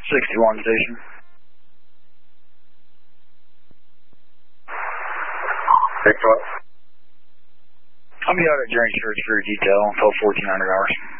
61 station. Excellent. I'll be out at Journey Church for your detail until 1400 hours.